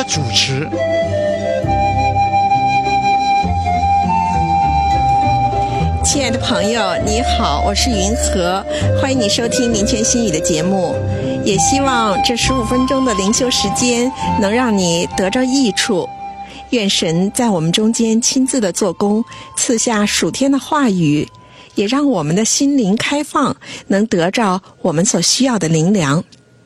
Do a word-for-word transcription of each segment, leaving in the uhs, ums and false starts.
主持。 亲爱的朋友，你好，我是云和，欢迎你收听民权心语的节目。也希望这十五分钟的灵修时间能让你得着益处。愿神在我们中间亲自的做工，赐下属天的话语，也让我们的心灵开放，能得着我们所需要的灵粮。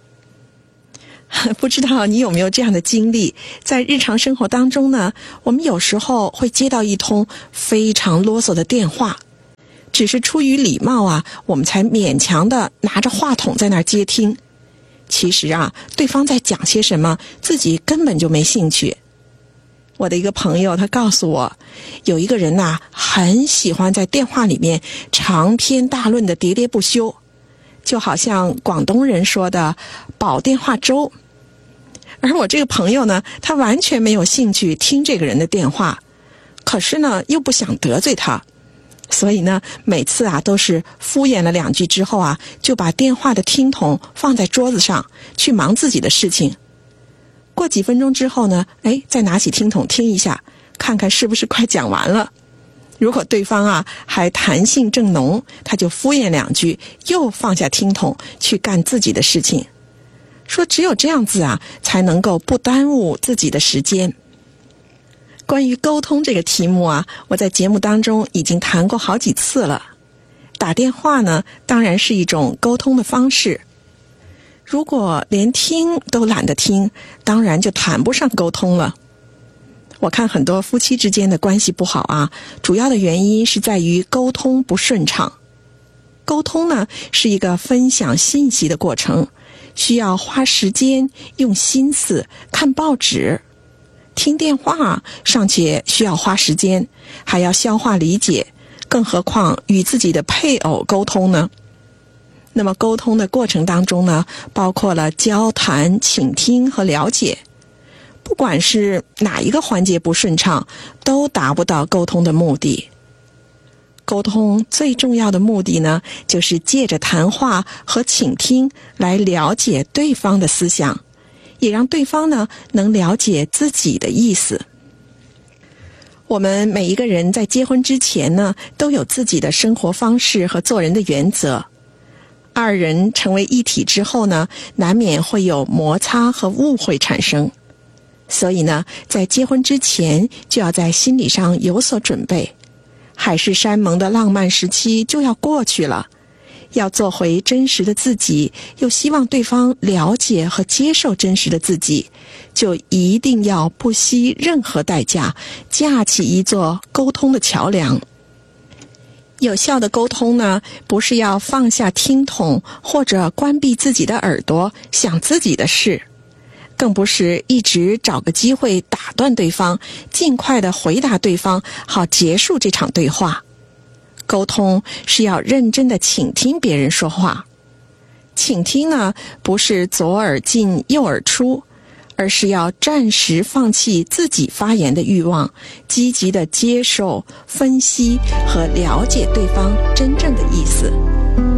不知道你有没有这样的经历，在日常生活当中呢，我们有时候会接到一通非常啰嗦的电话，只是出于礼貌啊，我们才勉强的拿着话筒在那儿接听。其实啊，对方在讲些什么，自己根本就没兴趣。我的一个朋友他告诉我，有一个人呐、啊，很喜欢在电话里面长篇大论的喋喋不休，就好像广东人说的煲电话粥。而我这个朋友呢，他完全没有兴趣听这个人的电话，可是呢又不想得罪他，所以呢每次啊都是敷衍了两句之后啊，就把电话的听筒放在桌子上，去忙自己的事情。过几分钟之后呢，哎，再拿起听筒听一下，看看是不是快讲完了。如果对方啊还谈性正浓，他就敷衍两句，又放下听筒去干自己的事情。说只有这样子啊，才能够不耽误自己的时间。关于沟通这个题目啊，我在节目当中已经谈过好几次了。打电话呢，当然是一种沟通的方式。如果连听都懒得听，当然就谈不上沟通了。我看很多夫妻之间的关系不好啊，主要的原因是在于沟通不顺畅。沟通呢，是一个分享信息的过程，需要花时间、用心思，看报纸。听电话尚且需要花时间，还要消化理解，更何况与自己的配偶沟通呢？那么沟通的过程当中呢，包括了交谈、倾听和了解。不管是哪一个环节不顺畅，都达不到沟通的目的。沟通最重要的目的呢，就是借着谈话和倾听来了解对方的思想，也让对方呢能了解自己的意思。我们每一个人在结婚之前呢，都有自己的生活方式和做人的原则。二人成为一体之后呢，难免会有摩擦和误会产生。所以呢，在结婚之前就要在心理上有所准备。海誓山盟的浪漫时期就要过去了，要做回真实的自己，又希望对方了解和接受真实的自己，就一定要不惜任何代价，架起一座沟通的桥梁。有效的沟通呢，不是要放下听筒或者关闭自己的耳朵想自己的事，更不是一直找个机会打断对方，尽快的回答对方，好结束这场对话。沟通是要认真的倾听别人说话。倾听呢，不是左耳进右耳出，而是要暂时放弃自己发言的欲望，积极的接受、分析和了解对方真正的意思。